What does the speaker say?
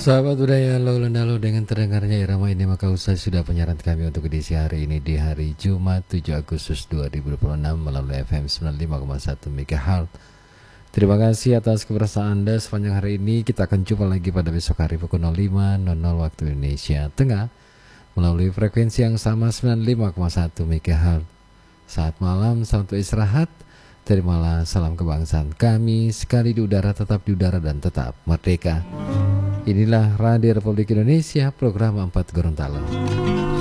Sahabat budaya lalu dengan terdengarnya irama ini maka usai sudah penyiaran kami untuk edisi hari ini di hari Jumat 7 Agustus 2026 melalui FM 95,1 MHz. Terima kasih atas kebersamaan Anda sepanjang hari ini. Kita akan jumpa lagi pada besok hari pukul 05.00 waktu Indonesia Tengah melalui frekuensi yang sama 95,1 MHz. Saat malam sampai istirahat. Terimalah salam kebangsaan kami, sekali di udara tetap di udara dan tetap merdeka. Inilah Radio Republik Indonesia, program 4 Gorontalo.